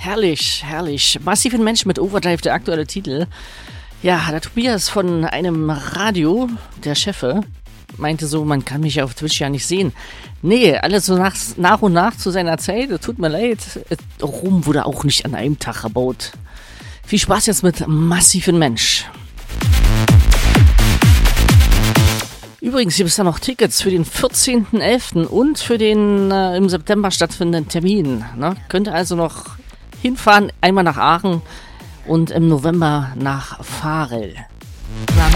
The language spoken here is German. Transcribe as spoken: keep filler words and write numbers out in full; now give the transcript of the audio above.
Herrlich, herrlich. Massiven Mensch mit Overdrive, der aktuelle Titel. Ja, der Tobias von einem Radio, der Chefe, meinte so, man kann mich auf Twitch ja nicht sehen. Nee, alles so nach, nach und nach zu seiner Zeit. Tut mir leid. Rom wurde auch nicht an einem Tag erbaut. Viel Spaß jetzt mit Massiven Mensch. Übrigens gibt es da noch Tickets für den vierzehnten elften und für den äh, im September stattfindenden Termin. Ne? Könnt ihr also noch hinfahren, einmal nach Aachen und im November nach Varel.